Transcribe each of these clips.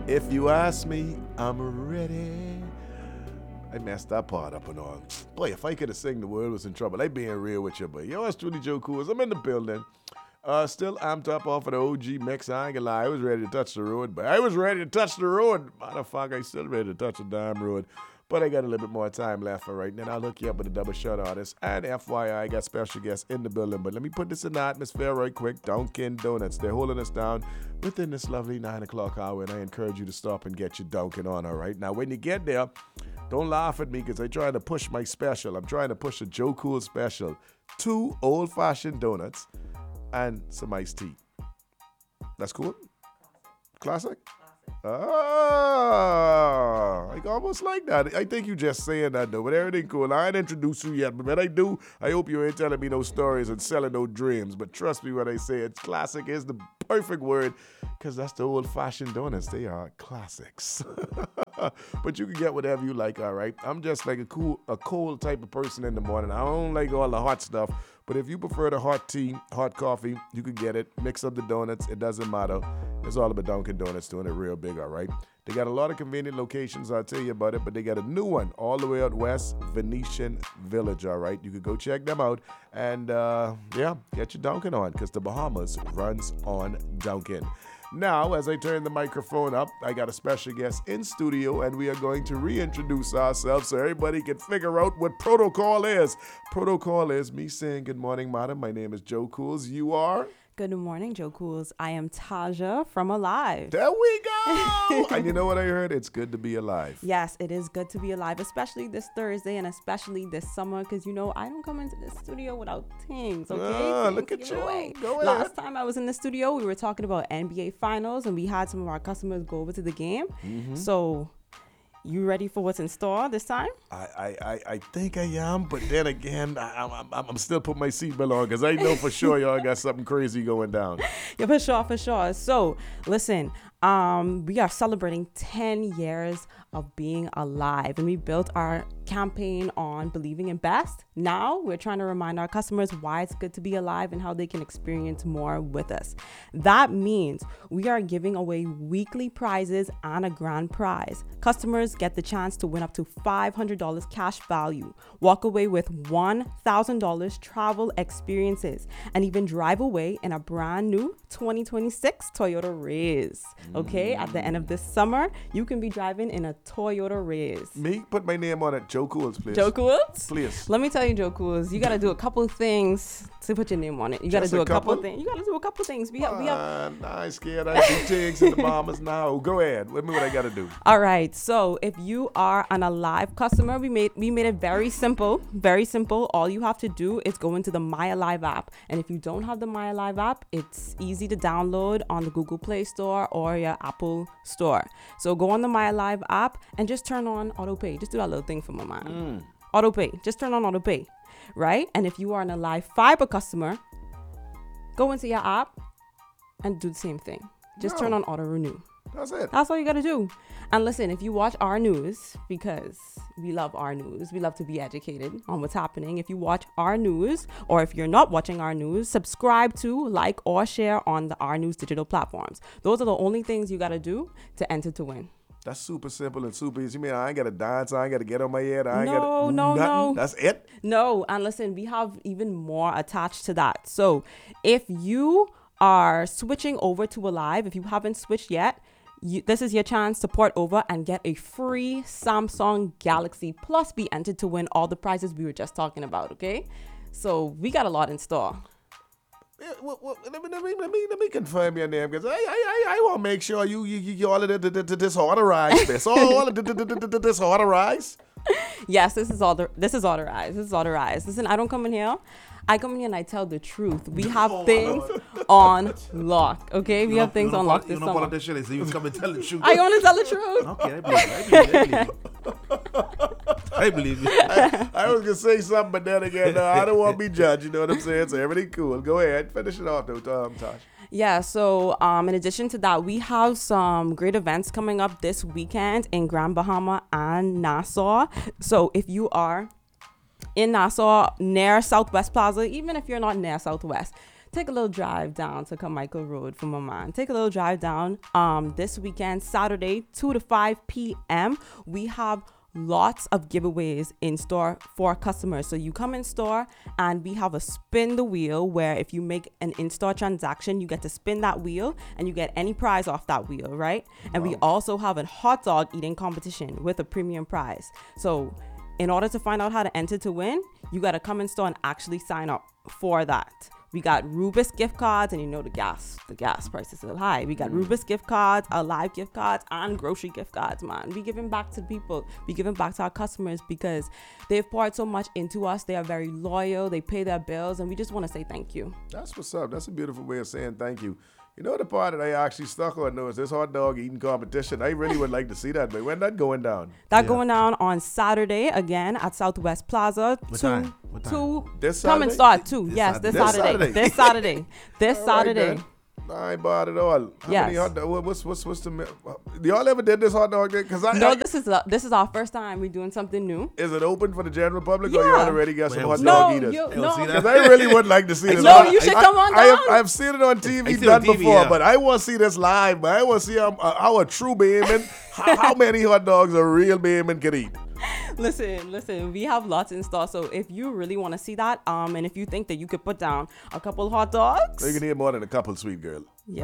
If you ask me, I'm ready. I messed that part up and all. Boy, if I could have sang, the world was in trouble. I being real with you, but yo, it's truly Joe Cool. I'm in the building. Still amped up off of the OG mix. I ain't gonna lie, I was ready to touch the road, but I was ready to touch the road. Motherfucker, I still ready to touch the damn road. But I got a little bit more time left for right now. I'll hook you up with a double shot artist. And FYI, I got special guests in the building. But let me put this in the atmosphere right quick. Dunkin' Donuts. They're holding us down within this lovely 9 o'clock hour. And I encourage you to stop and get your Dunkin' on, all right? Now, when you get there, don't laugh at me because I'm trying to push my special. I'm trying to push a Joe Cool special. 2 old-fashioned donuts and some iced tea. That's cool? Classic? I almost like that. I think you just saying that though, but everything cool. I ain't introduced you yet, but when I do, I hope you ain't telling me no stories and selling no dreams. But trust me when I say it's classic is the perfect word, because that's the old-fashioned donuts. They are classics. But you can get whatever you like, all right? I'm just like a cold type of person in the morning. I don't like all the hot stuff, but if you prefer the hot tea, hot coffee, you can get it. Mix up the donuts. It doesn't matter. It's all about Dunkin' Donuts doing it real big, all right? They got a lot of convenient locations, I'll tell you about it, but they got a new one all the way out west, Venetian Village, all right? You can go check them out and, get your Dunkin' on, because the Bahamas runs on Dunkin'. Now, as I turn the microphone up, I got a special guest in studio, and we are going to reintroduce ourselves so everybody can figure out what protocol is. Protocol is me saying, good morning, madam. My name is Joe Cools. You are? Good morning, Joe Cools. I am Taja from Alive. There we go. And you know what I heard? It's good to be alive. Yes, it is good to be alive, especially this Thursday and especially this summer, because, I don't come into the studio without things, okay? Look at you. Go ahead. Last time I was in the studio, we were talking about NBA Finals, and we had some of our customers go over to the game. Mm-hmm. So... you ready for what's in store this time? I think I am, but then again, I'm still putting my seatbelt on because I know for sure y'all got something crazy going down. Yeah, for sure. So, listen, we are celebrating 10 years of being alive, and we built our campaign on believing in best. Now we're trying to remind our customers why it's good to be alive and how they can experience more with us. That means we are giving away weekly prizes and a grand prize. Customers get the chance to win up to $500 cash value, walk away with $1,000 travel experiences, and even drive away in a brand new 2026 Toyota Raze. Okay, at the end of this summer, you can be driving in a Toyota Raze. Me? Put my name on it. Joe Cools, please. Joe Cools? Please. Let me tell you, Joe Cools, you got to do a couple of things to put your name on it. You got to do a couple of things. You got to do a couple of things. We have. I ain't scared. I do things in the Bahamas now. Go ahead. Let me what I got to do. All right. So if you are an Alive customer, we made it very simple. Very simple. All you have to do is go into the My Alive app. And if you don't have the My Alive app, it's easy to download on the Google Play Store or your Apple Store. So go on the My Alive app and just turn on auto pay. Just do that little thing for my man. Auto pay. Just turn on auto pay. Right? And if you are an Alive Fiber customer, go into your app and do the same thing. Just turn on auto renew. That's it. That's all you got to do. And listen, if you watch our news, because we love our news, we love to be educated on what's happening. If you watch our news, or if you're not watching our news, subscribe to, like, or share on the Our News digital platforms. Those are the only things you got to do to enter to win. That's super simple and super easy. You mean I ain't got to dance, I ain't got to get on my head, I ain't No. got to nothing? That's it? No, and listen, we have even more attached to that. So if you are switching over to Alive, if you haven't switched yet, this is your chance to port over and get a free Samsung Galaxy, plus be entered to win all the prizes we were just talking about, okay? So we got a lot in store. Yeah, well, let me confirm your name, because I want to make sure you all of disorderized this. All of disorderized. Yes, this is authorized. Listen, I don't come in here. I come in here and I tell the truth. We have things on lock, okay? We have things on lock this summer. You know what this shit is, so you come and tell the truth. I want to tell the truth. Okay, I believe you. I was going to say something, but then again, I don't want to be judged, you know what I'm saying? So everything cool. Go ahead. Finish it off, though, Tosh. Yeah, so in addition to that, we have some great events coming up this weekend in Grand Bahama and Nassau. So if you are in Nassau, near Southwest Plaza, even if you're not near Southwest, take a little drive down to Carmichael Road for my man. Take a little drive down. This weekend, Saturday, 2 to 5 p.m. We have lots of giveaways in store for customers. So you come in store and we have a spin the wheel where if you make an in-store transaction, you get to spin that wheel and you get any prize off that wheel, right? And we also have a hot dog eating competition with a premium prize. So in order to find out how to enter to win, you got to come in store and actually sign up for that. We got Rubus gift cards, and you know the gas price is still high. We got Rubus gift cards, Alive gift cards, and grocery gift cards, man. We giving back to the people. We giving back to our customers because they've poured so much into us. They are very loyal. They pay their bills, and we just want to say thank you. That's what's up. That's a beautiful way of saying thank you. You know the part that I actually stuck on though is this hot dog eating competition. I really would like to see that, but when that going down? Going down on Saturday again at Southwest Plaza. What time? This Come and Saturday? start too. Yes, this Saturday. This Saturday. This All right, Saturday. then. I ain't bought it all. How Yes. many hot dog? What's the? Y'all ever did this hot dog thing? Cause No, this is our first time we're doing something new. Is it open for the general public, or you Yeah. already got some hot No, dog eaters? you Don't see no. that? Because I really would like to see this. No, you should come on down. I've seen it on I TV see it done on TV, before, yeah. but I want to see this live. But I want to see how a true Bayman, how many hot dogs a real Bayman could eat. Listen, we have lots in store. So if you really want to see that, and if you think that you could put down a couple hot dogs, You can eat more than a couple, sweet girl.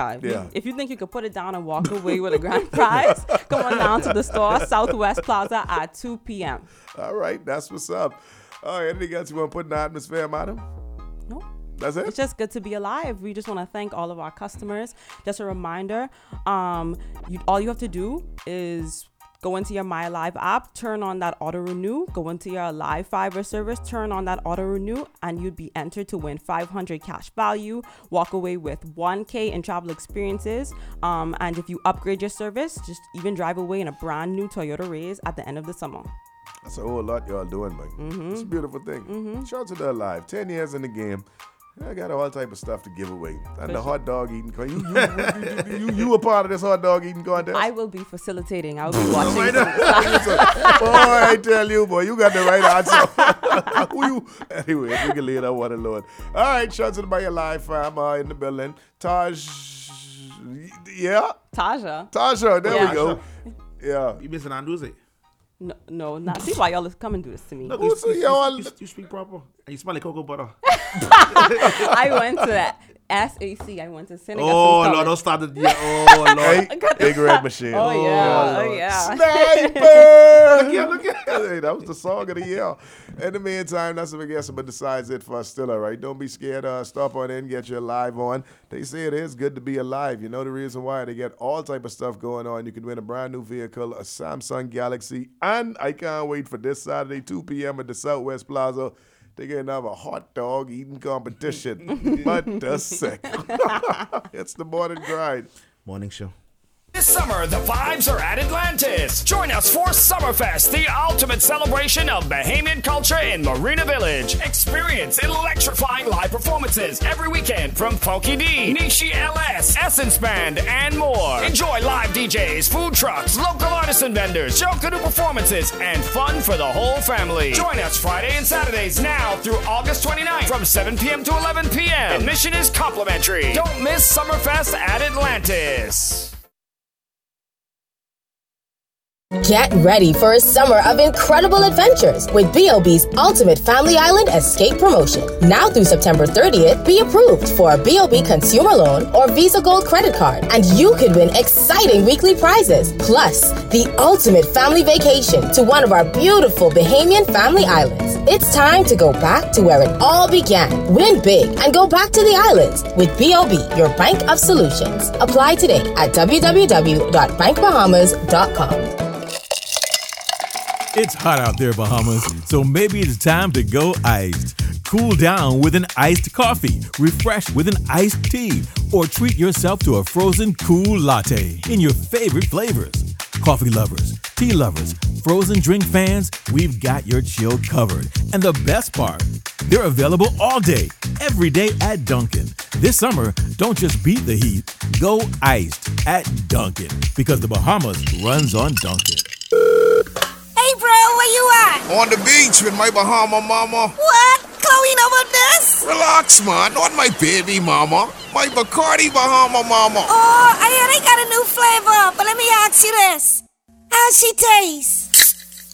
if you think you could put it down and walk away with a grand prize, come on down to the store, Southwest Plaza at 2 p.m. All right, that's what's up. All right, anything else you want to put in the atmosphere, madam? No. That's it? It's just good to be alive. We just want to thank all of our customers. Just a reminder, all you have to do is go into your My Alive app, turn on that auto renew, go into your Alive Fiber service, turn on that auto renew, and you'd be entered to win 500 cash value, walk away with 1K in travel experiences. And if you upgrade your service, just even drive away in a brand new Toyota Raise at the end of the summer. That's a whole lot y'all doing, man. It's a beautiful thing. Shout out to the Alive. 10 years in the game. I got all type of stuff to give away. And the hot dog eating. You a part of this hot dog eating contest? I will be facilitating. I'll be watching. Boy, I tell you, boy, you got the right answer. Anyway, we can leave that one alone. All right, shout out to the My Alive fam in the building. Yeah? Tasha, there Yeah. we go. Yeah. You missing Anduze? No, not. See why y'all is come and do this to me. Look, Who's the y'all? you speak proper. And you smell like cocoa butter. I went to SAC. I went to Senegal. Oh, Lord, don't start it. Yeah. Oh, Lord. Hey, Big Red Machine. Oh yeah. Sniper! Look at Hey, that was the song of the year. In the meantime, that's what I guess, but decides it for us still, all right? Don't be scared. Stop on in, get your live on. They say it is good to be alive. You know the reason why? They get all type of stuff going on. You can win a brand new vehicle, a Samsung Galaxy, and I can't wait for this Saturday, 2 p.m. at the Southwest Plaza. They're going to have a hot dog eating competition. But the sick. It's the morning grind. Morning show. This summer, the vibes are at Atlantis. Join us for Summerfest, the ultimate celebration of Bahamian culture in Marina Village. Experience electrifying live performances every weekend from Funky D, Nishi LS, Essence Band, and more. Enjoy live DJs, food trucks, local artisan vendors, show canoe performances, and fun for the whole family. Join us Friday and Saturdays now through August 29th from 7 p.m. to 11 p.m. Admission is complimentary. Don't miss Summerfest at Atlantis. Get ready for a summer of incredible adventures with B.O.B's Ultimate Family Island Escape Promotion. Now through September 30th, be approved for a B.O.B. consumer loan or Visa Gold credit card, and you could win exciting weekly prizes, plus the ultimate family vacation to one of our beautiful Bahamian family islands. It's time to go back to where it all began. Win big and go back to the islands with B.O.B., your bank of solutions. Apply today at www.bankbahamas.com. It's hot out there, Bahamas, so maybe it's time to go iced. Cool down with an iced coffee, refresh with an iced tea, or treat yourself to a frozen cool latte in your favorite flavors. Coffee lovers, tea lovers, frozen drink fans, we've got your chill covered. And the best part, they're available all day, every day at Dunkin'. This summer, don't just beat the heat, go iced at Dunkin', because the Bahamas runs on Dunkin'. Hey, bro, where you at? On the beach with my Bahama mama. What? Chloe know about this? Relax, man. Not my baby mama. My Bacardi Bahama mama. Oh, I hear they got a new flavor. But let me ask you this. How she taste?